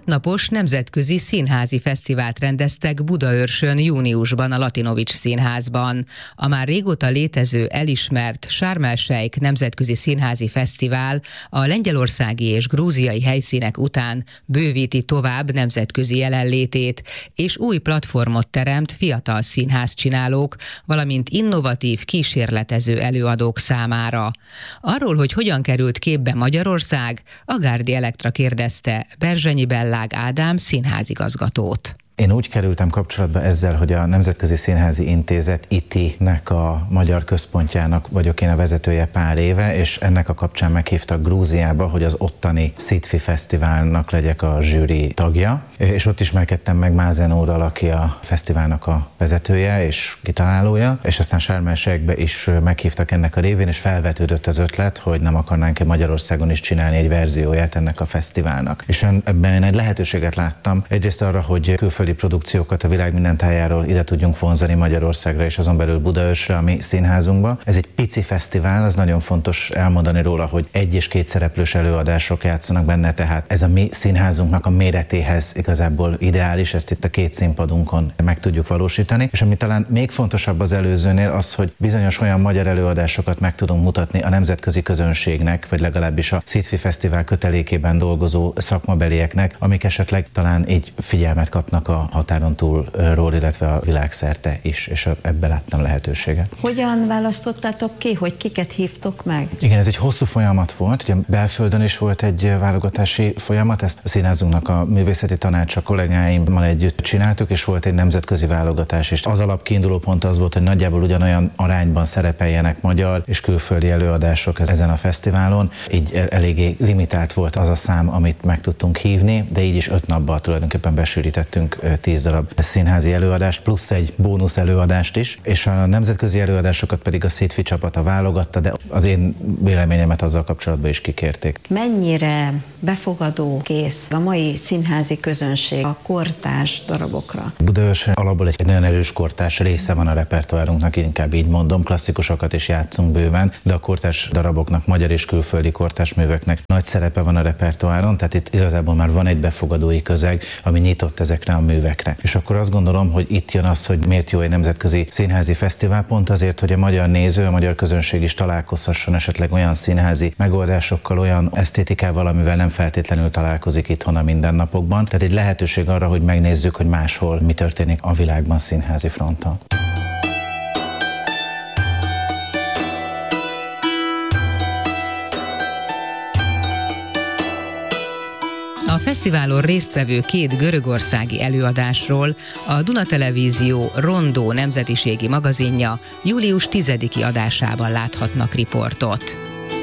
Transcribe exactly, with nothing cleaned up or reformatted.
Ötnapos nemzetközi színházi fesztivált rendeztek Budaörsön júniusban a Latinovics Színházban. A már régóta létező, elismert Sharm el-Sheikh Nemzetközi Színházi Fesztivál a lengyelországi és grúziai helyszínek után bővíti tovább nemzetközi jelenlétét, és új platformot teremt fiatal színházcsinálók, valamint innovatív, kísérletező előadók számára. Arról, hogy hogyan került képbe Magyarország, a Gárdi Elektra kérdezte Berzsenyi Bellág Ádám színházigazgatót. Én úgy kerültem kapcsolatba ezzel, hogy a Nemzetközi Színházi Intézet I T I-nek a magyar központjának vagyok én a vezetője pár éve, és ennek a kapcsán meghívtak Grúziába, hogy az ottani Szitfi Fesztiválnak legyek a zsűri tagja, és ott ismerkedtem meg Mázen úrral, aki a fesztiválnak a vezetője és kitalálója, és aztán Sharm el-Sheikhbe is meghívtak ennek a révén, és felvetődött az ötlet, hogy nem akarnánk-e Magyarországon is csinálni egy verzióját ennek a fesztiválnak. És ebben én egy lehetőséget láttam, egyrészt arra, hogy külföldi produkciókat a világ minden tájáról ide tudjunk vonzani Magyarországra és azon belül Budaörsre, a mi színházunkba. Ez egy pici fesztivál, az nagyon fontos elmondani róla, hogy egy és két szereplős előadások játszanak benne, tehát ez a mi színházunknak a méretéhez igazából ideális, ezt itt a két színpadunkon meg tudjuk valósítani. És ami talán még fontosabb az előzőnél az, hogy bizonyos olyan magyar előadásokat meg tudunk mutatni a nemzetközi közönségnek, vagy legalábbis a Szitfi Fesztivál kötelékében dolgozó szakmabelieknek, amik esetleg talán így figyelmet kapnak a határon túlról, illetve a világszerte is, és ebben láttam lehetőséget. Hogyan választottátok ki, hogy kiket hívtok meg? Igen, ez egy hosszú folyamat volt, ugye belföldön is volt egy válogatási folyamat, ezt a színházunknak a művészeti tanácsa kollégáimmal együtt csináltuk, és volt egy nemzetközi válogatás is. Az alap kiinduló pont az volt, hogy nagyjából ugyanolyan arányban szerepeljenek magyar és külföldi előadások ezen a fesztiválon, így eléggé limitált volt az a szám, amit meg tudtunk hívni, de így is öt napban tulajdonképpen besűrítettünk tíz darab színházi előadást, plusz egy bónusz előadást is, és a nemzetközi előadásokat pedig a Szitfi csapata válogatta, de az én véleményemet azzal kapcsolatban is kikérték. Mennyire befogadó kész a mai színházi közönség a kortárs darabokra? Budaörsön alapból egy nagyon erős kortárs része van a repertoárunknak, inkább így mondom, klasszikusokat is játszunk bőven, de a kortárs daraboknak, magyar és külföldi kortárs műveknek nagy szerepe van a repertoáron, tehát itt igazából már van egy befogadói közeg, ami nyitott ezekre a művekre. És akkor azt gondolom, hogy itt jön az, hogy miért jó egy nemzetközi színházi fesztivál, pont azért, hogy a magyar néző, a magyar közönség is találkozhasson esetleg olyan színházi megoldásokkal, olyan esztétikával, amivel nem feltétlenül találkozik itthon a mindennapokban. Tehát egy lehetőség arra, hogy megnézzük, hogy máshol mi történik a világban színházi fronton. A fesztiválon résztvevő két görögországi előadásról a Duna Televízió Rondó nemzetiségi magazinja július tizediki adásában láthatnak riportot.